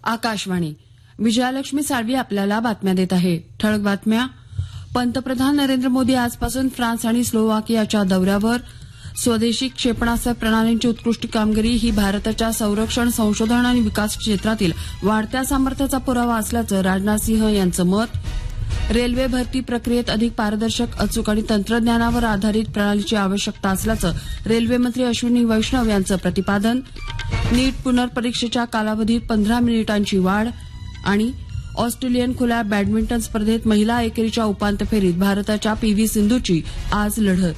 आकाशवाणी. विजयालक्ष्मी साळवी आपल्याला बातम्या देत आहे. ठळक बातम्या. पंतप्रधान नरेंद्र मोदी आजपासून फ्रान्स आणि स्लोवाकियाच्या दौऱ्यावर. स्वदेशी क्षेपणास्त्र प्रणालींची उत्कृष्ट कामगिरी ही भारताच्या संरक्षण, संशोधन आणि विकास क्षेत्रातील वाढत्या सामर्थ्याचा पुरावा असल्याचं राजनाथ सिंह यांचं मत. रेल्वे भरती प्रक्रियेत अधिक पारदर्शक, अचूक आणि तंत्रज्ञानावर आधारित प्रणालीची आवश्यकता असल्याचं रेल्वेमंत्री अश्विनी वैष्णव यांचं प्रतिपादन. नीट पुनर्परीक्षेच्या कालावधीत 15 मिनिटांची वाढ. आणि ऑस्ट्रेलियन खुल्या बॅडमिंटन स्पर्धेत महिला एकेरीच्या उपांत्य फेरीत भारताच्या पी.व्ही. सिंधूची आज लढत.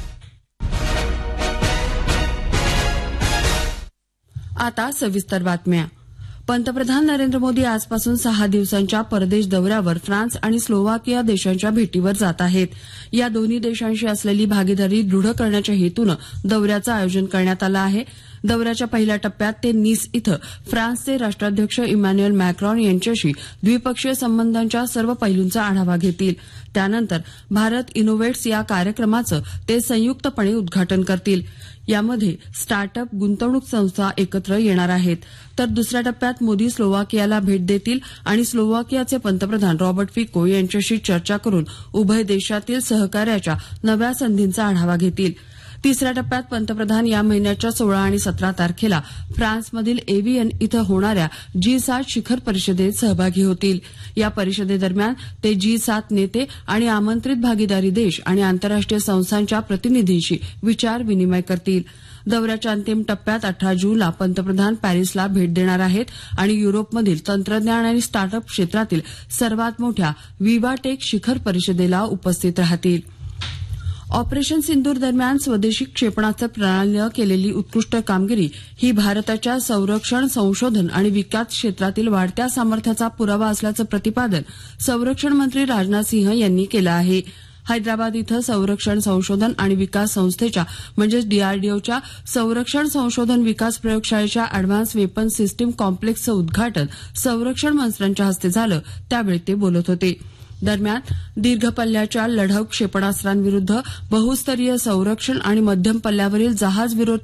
आता सविस्तर बातम्या. पंतप्रधान नरेंद्र मोदी आजपासून 6 दिवसांच्या परदेश दौऱ्यावर फ्रान्स आणि स्लोवाकिया देशांच्या भेटीवर जात आहेत. या दोन्ही देशांशी असलेली भागीदारी दृढ करण्याच्या हेतूनं दौऱ्याचं आयोजन करण्यात आलं आहे. दौऱ्याच्या पहिल्या टप्प्यात ते नीस इथं फ्रान्सचे राष्ट्राध्यक्ष इमॅन्युएल मॅक्रॉन यांच्याशी द्विपक्षीय संबंधांच्या सर्व पैलूंचा आढावा घेतील. त्यानंतर भारत इनोव्हेट्स या कार्यक्रमाचं ते संयुक्तपणे उद्घाटन करतील. यामध्ये स्टार्टअप, गुंतवणूक संस्था एकत्र येणार आहेत. तर दुसऱ्या टप्प्यात मोदी स्लोवाकियाला भेट देतील आणि स्लोवाकियाचे पंतप्रधान रॉबर्ट फिको यांच्याशी चर्चा करून उभय देशातील सहकार्याच्या नव्या संधींचा आढावा घेतील. तिसऱ्या टप्प्यात पंतप्रधान या महिन्याच्या 16 आणि 17 तारखेला फ्रान्समधील एव्हियन इथं होणाऱ्या G7 शिखर परिषदेत सहभागी होतील. या परिषदेदरम्यान ते G7 नेते आणि आमंत्रित भागीदारी देश आणि आंतरराष्ट्रीय संस्थांच्या प्रतिनिधींशी विचार विनिमय करतील. दौऱ्याच्या अंतिम टप्प्यात 18 जूनला पंतप्रधान पॅरिसला भेट देणार आहेत आणि युरोपमधील तंत्रज्ञान आणि स्टार्टअप क्षेत्रातील सर्वात मोठ्या विवाटेक शिखर परिषदेला उपस्थित राहतील. ऑपरेशन सिंदूर दरम्यान स्वदेशी क्षेपणास्त्र प्रणालीनं केलेली उत्कृष्ट कामगिरी ही भारताच्या संरक्षण, संशोधन आणि विकास क्षेत्रातील वाढत्या सामर्थ्याचा पुरावा असल्याचं प्रतिपादन संरक्षण मंत्री राजनाथ सिंह यांनी केलं आहे. हैदराबाद इथं संरक्षण, संशोधन आणि विकास संस्थेच्या म्हणजेच DRDOच्या संरक्षण संशोधन विकास प्रयोगशाळेच्या अॅडव्हान्स वेपन सिस्टीम कॉम्प्लेक्सचं उद्घाटन संरक्षण मंत्र्यांच्या हस्ते झालं. त्यावेळी ते बोलत होते. दरम्यान दीर्घ पल्ल्याच्या लढाऊ क्षेपणास्त्रांविरुद्ध बहुस्तरीय संरक्षण आणि मध्यम पल्ल्यावरील जहाज विरोध